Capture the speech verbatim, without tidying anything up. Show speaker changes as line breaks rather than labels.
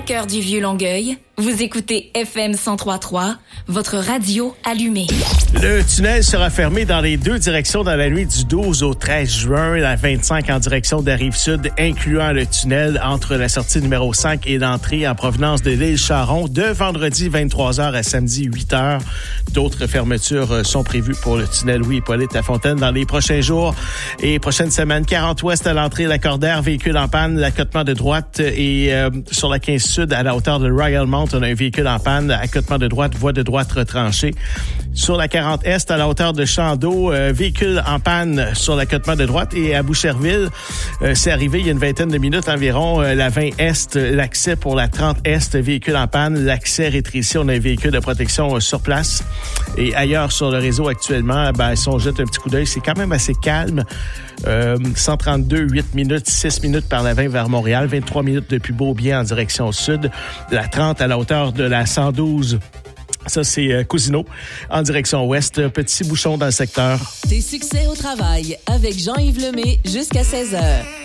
cœur du Vieux-Longueuil, vous écoutez F M cent trois trois, votre radio allumée.
Le tunnel sera fermé dans les deux directions dans la nuit du douze au treize juin, la vingt-cinq en direction de la Rive-Sud, incluant le tunnel entre la sortie numéro cinq et l'entrée en provenance de l'île Charon, de vendredi vingt-trois heures à samedi huit heures. D'autres fermetures sont prévues pour le tunnel Louis-Hippolyte Lafontaine dans les prochains jours et prochaines semaines. quarante ouest à l'entrée Lacordaire, véhicule en panne, l'accotement de droite et euh, sur la quinze sud à la hauteur de Royalmount, on a un véhicule en panne, accotement de droite, voie de droite retranchée. Sur la quarante est à la hauteur de Chandeau, euh, véhicule en panne sur l'accotement de droite et à Boucherville, euh, c'est arrivé il y a une vingtaine de minutes environ, euh, la vingt est, l'accès pour la trente est, véhicule en panne, l'accès rétréci, on a un véhicule de protection euh, sur place. Et ailleurs sur le réseau actuellement, ben, si on jette un petit coup d'œil, c'est quand même assez calme. Euh, cent trente-deux, huit minutes, six minutes par la vingt vers Montréal, vingt-trois minutes depuis Beaubien en direction sud, la trente à la hauteur de la cent douze. Ça, c'est euh, Cousineau, en direction ouest. Petit bouchon dans le secteur.
Tes succès au travail avec Jean-Yves Lemay jusqu'à seize heures.